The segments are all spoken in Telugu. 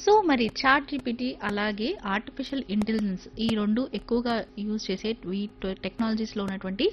సో మరి చాట్ జీపీటీ అలాగే ఆర్టిఫిషియల్ ఇంటెలిజెన్స్ ఈ రెండు ఎక్కువగా యూజ్ చేసే ఈ టెక్నాలజీస్లో ఉన్నటువంటి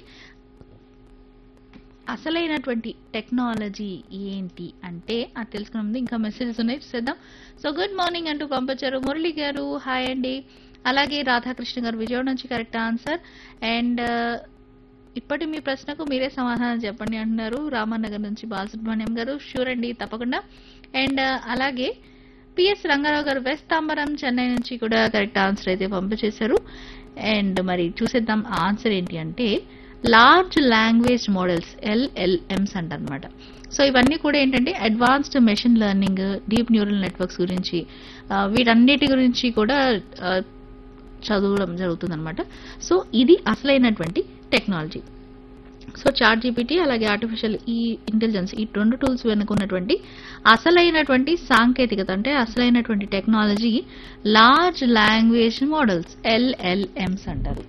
అసలైనటువంటి టెక్నాలజీ ఏంటి అంటే అది తెలుసుకునే ముందు ఇంకా మెసేజెస్ ఉన్నాయి చూసేద్దాం. సో గుడ్ మార్నింగ్ అంటూ పంపించారు మురళి గారు, హాయ్ అండి. అలాగే రాధాకృష్ణ గారు విజయవాడ నుంచి కరెక్ట్ ఆన్సర్. అండ్ ఇప్పటి మీ ప్రశ్నకు మీరే సమాధానం చెప్పండి అంటున్నారు రామానగర్ నుంచి బాలసుబ్రహ్మణ్యం గారు. షూర్ అండి తప్పకుండా. అండ్ అలాగే పిఎస్ రంగారావు గారు వెస్ట్ తాంబరం చెన్నై నుంచి కూడా కరెక్ట్ ఆన్సర్ అయితే పంపించేశారు. అండ్ మరి చూసేద్దాం ఆన్సర్ ఏంటి అంటే లార్జ్ లాంగ్వేజ్ మోడల్స్ ఎల్ఎల్ఎంస్ అంటారనమాట. సో ఇవన్నీ కూడా ఏంటంటే advanced machine learning, deep neural networks గురించి వీటన్నిటి గురించి కూడా చదవడం జరుగుతుందన్నమాట. సో ఇది అసలైనటువంటి టెక్నాలజీ. సో చాట్ జీపీటీ అలాగే ఆర్టిఫిషియల్ ఈ ఇంటెలిజెన్స్ ఈ రెండు టూల్స్ వెనుకున్నటువంటి అసలైనటువంటి సాంకేతికత అంటే అసలైనటువంటి technology large language models LLMs అంటారు.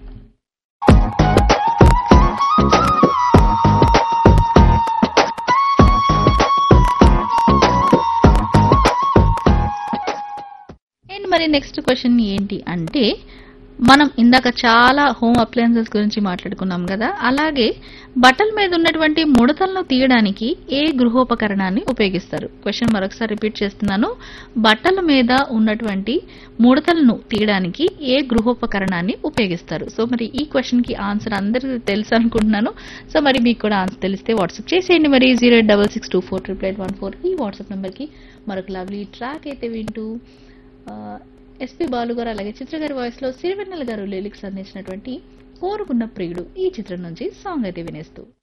అండ్ మరి నెక్స్ట్ క్వశ్చన్ ఏంటి అంటే మనం ఇందాక చాలా హోమ్ అప్లయన్సెస్ గురించి మాట్లాడుకున్నాం కదా, అలాగే బట్టల మీద ఉన్నటువంటి ముడతలను తీయడానికి ఏ గృహోపకరణాన్ని ఉపయోగిస్తారు? క్వశ్చన్ మరొకసారి రిపీట్ చేస్తున్నాను. బట్టల మీద ఉన్నటువంటి ముడతలను తీయడానికి ఏ గృహోపకరణాన్ని ఉపయోగిస్తారు? సో మరి ఈ క్వశ్చన్ కి ఆన్సర్ అందరికీ తెలుసు అనుకుంటున్నాను. సో మరి మీకు కూడా ఆన్సర్ తెలిస్తే వాట్సాప్ చేసేయండి. మరి 08662488814 ఈ వాట్సాప్ నెంబర్ కి మరొక లవ్లీ ట్రాక్ అయితే వింటూ ఎస్పి బాలు గారు అలాగే చిత్ర గారి వాయిస్ లో సిరివెన్నెల గారు లిరిక్స్ అందించినటువంటి కోరుకున్న ప్రియుడు ఈ చిత్రం నుంచి సాంగ్ అయితే వినేస్తూ